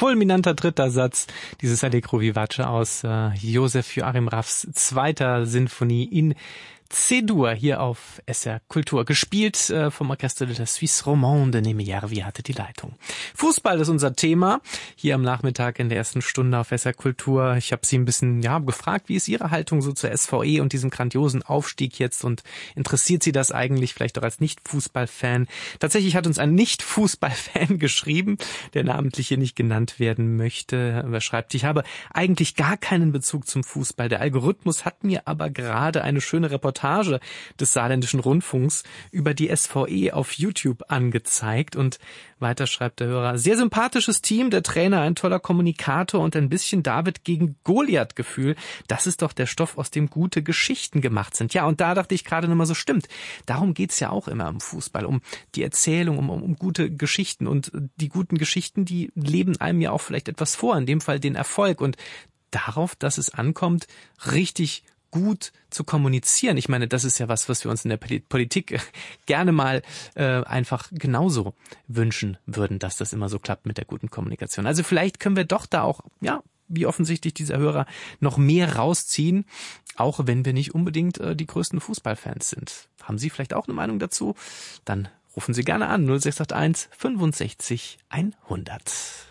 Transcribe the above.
fulminanter dritter Satz dieses Allegro vivace aus Josef Joachim Raffs zweiter Sinfonie in C-Dur hier auf SR Kultur, gespielt vom Orchestre de la Suisse Romande. Neme Järvi hatte die Leitung. Fußball ist unser Thema hier am Nachmittag in der ersten Stunde auf SR Kultur. Ich habe Sie ein bisschen gefragt, wie ist Ihre Haltung so zur SVE und diesem grandiosen Aufstieg jetzt, und interessiert Sie das eigentlich vielleicht auch als Nicht-Fußball-Fan? Tatsächlich hat uns ein Nicht-Fußball-Fan geschrieben, der namentlich hier nicht genannt werden möchte. Er schreibt: Ich habe eigentlich gar keinen Bezug zum Fußball. Der Algorithmus hat mir aber gerade eine schöne Reportage des Saarländischen Rundfunks über die SVE auf YouTube angezeigt. Und weiter schreibt der Hörer: Sehr sympathisches Team, der Trainer ein toller Kommunikator und ein bisschen David gegen Goliath-Gefühl. Das ist doch der Stoff, aus dem gute Geschichten gemacht sind. Ja, und da dachte ich gerade nochmal, so stimmt. Darum geht's ja auch immer im Fußball, um die Erzählung, um gute Geschichten. Und die guten Geschichten, die leben einem ja auch vielleicht etwas vor, in dem Fall den Erfolg. Und darauf, dass es ankommt, richtig gut zu kommunizieren. Ich meine, das ist ja was wir uns in der Politik gerne mal einfach genauso wünschen würden, dass das immer so klappt mit der guten Kommunikation. Also vielleicht können wir doch da auch, wie offensichtlich dieser Hörer, noch mehr rausziehen, auch wenn wir nicht unbedingt die größten Fußballfans sind. Haben Sie vielleicht auch eine Meinung dazu? Dann rufen Sie gerne an 0681 65 100.